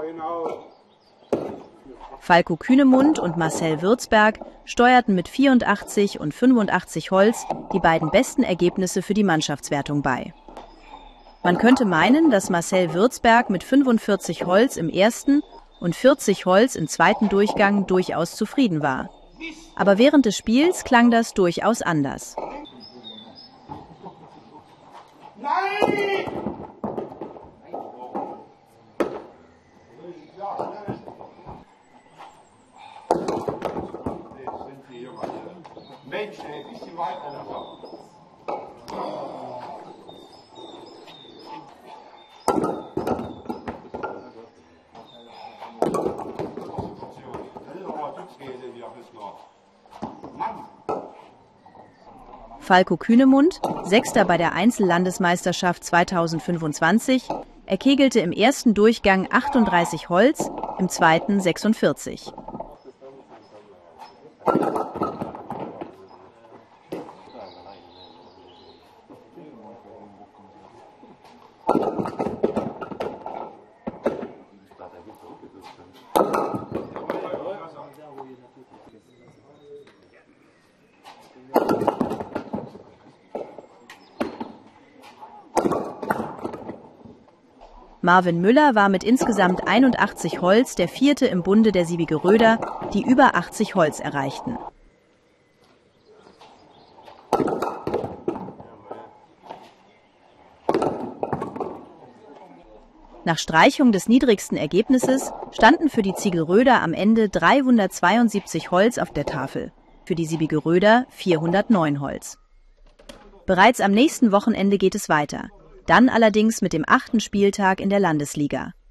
Falco Kühnemund und Marcel Würzberg steuerten mit 84 und 85 Holz die beiden besten Ergebnisse für die Mannschaftswertung bei. Man könnte meinen, dass Marcel Würzberg mit 45 Holz im ersten und 40 Holz im zweiten Durchgang durchaus zufrieden war. Aber während des Spiels klang das durchaus anders. Nein! Mensch, ey, ist die Wahrheit einfach. Falco Kühnemund, Sechster bei der Einzellandesmeisterschaft 2025, erkegelte im ersten Durchgang 38 Holz, im zweiten 46. Marvin Müller war mit insgesamt 81 Holz der vierte im Bunde der Siebigeröder, die über 80 Holz erreichten. Nach Streichung des niedrigsten Ergebnisses standen für die Ziegelröder am Ende 372 Holz auf der Tafel, für die Siebigeröder 409 Holz. Bereits am nächsten Wochenende geht es weiter, dann allerdings mit dem 8. Spieltag in der Landesliga.